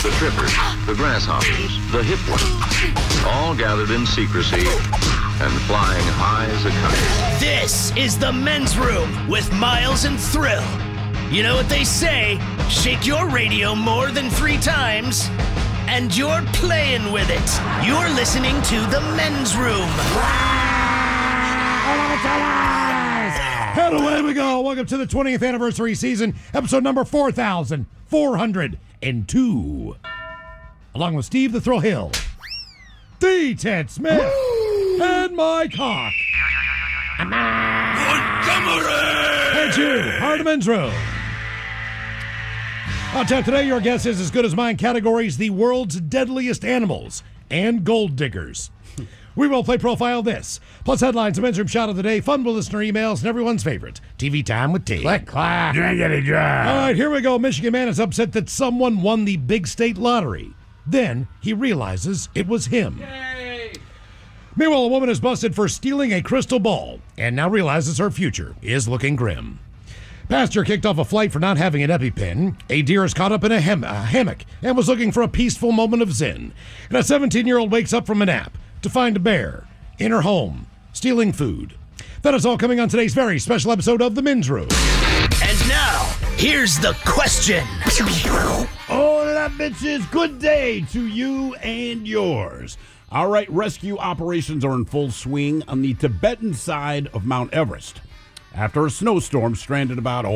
the trippers, the grasshoppers, the hip ones, all gathered in secrecy and flying high as a kite. This is the Men's Room with Miles and Thrill. You know what they say, shake your radio more than 3 times, and you're playing with it. You're listening to the Men's Room. And away we go. Welcome to the 20th anniversary season, episode number 4,402. Along with Steve the Thrill Hill, D. Ted Smith, and Mike Hawk. And you, are the Men's Room. I'll tell you, today your guess is as good as mine. Categories: the world's deadliest animals and gold diggers. We will play Profile This, plus headlines, the Men's Room shot of the day, fun with listener emails, and everyone's favorite, TV Time with T. Click, clack. All right, here we go. Michigan man is upset that someone won the big state lottery. Then he realizes it was him. Yay. Meanwhile, a woman is busted for stealing a crystal ball and now realizes her future is looking grim. Pastor kicked off a flight for not having an EpiPen. A deer is caught up in a hammock and was looking for a peaceful moment of zen. And a 17-year-old wakes up from a nap to find a bear in her home, stealing food. That is all coming on today's very special episode of The Men's Room. And now, here's the question. Hola, bitches. Good day to you and yours. All right, rescue operations are in full swing on the Tibetan side of Mount Everest. After a snowstorm stranded about,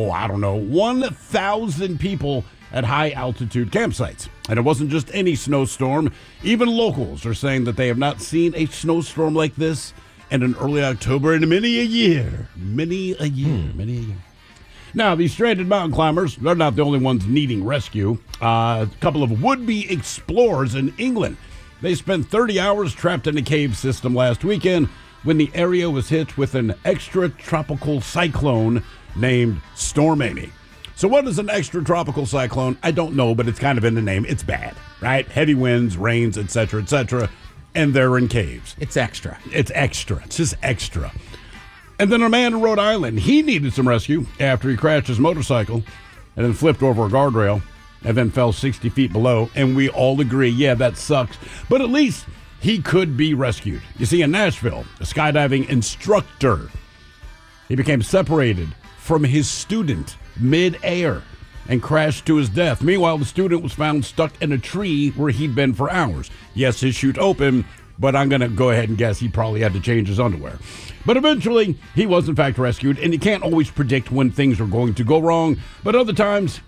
1,000 people at high-altitude campsites. And it wasn't just any snowstorm. Even locals are saying that they have not seen a snowstorm like this in an early October in many a year. Many a year. Now, these stranded mountain climbers, they're not the only ones needing rescue. A couple of would-be explorers in England. They spent 30 hours trapped in a cave system last weekend when the area was hit with an extratropical cyclone named Storm Amy. So what is an extratropical cyclone? I don't know, but it's kind of in the name. It's bad, right? Heavy winds, rains, etc., and they're in caves. It's extra. It's extra. It's just extra. And then a man in Rhode Island, he needed some rescue after he crashed his motorcycle and then flipped over a guardrail and then fell 60 feet below. And we all agree, yeah, that sucks. But at least he could be rescued. You see, in Nashville, a skydiving instructor, he became separated from his student mid-air and crashed to his death. Meanwhile, the student was found stuck in a tree where he'd been for hours. Yes, his chute opened, but I'm going to go ahead and guess he probably had to change his underwear. But eventually, he was in fact rescued, and you can't always predict when things are going to go wrong, but other times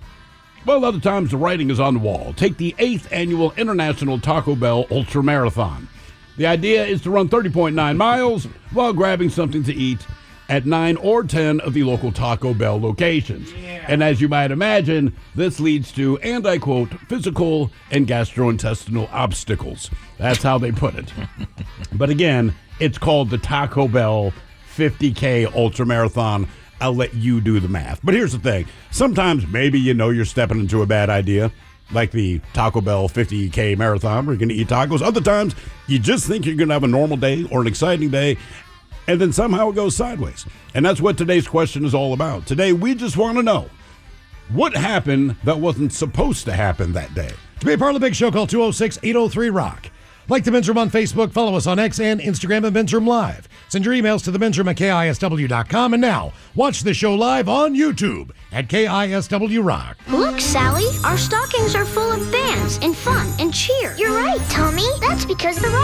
the writing is on the wall. Take the 8th annual International Taco Bell Ultra Marathon. The idea is to run 30.9 miles while grabbing something to eat at 9 or 10 of the local Taco Bell locations. Yeah. And as you might imagine, this leads to, and I quote, physical and gastrointestinal obstacles. That's how they put it. But again, it's called the Taco Bell 50K Ultra Marathon. I'll let you do the math. But here's the thing. Sometimes maybe you know you're stepping into a bad idea, like the Taco Bell 50K Marathon where you're going to eat tacos. Other times, you just think you're going to have a normal day or an exciting day, and then somehow it goes sideways. And that's what today's question is all about. Today, we just want to know what happened that wasn't supposed to happen that day. To be a part of the big show, call 206-803-ROCK. Like the Men's Room on Facebook, follow us on X and Instagram at Men's Room Live. Send your emails to themensroom@KISW.com. And now, watch the show live on YouTube at KISW Rock. Look, Sally, our stockings are full of bands and fun and cheer. You're right, Tommy. That's because the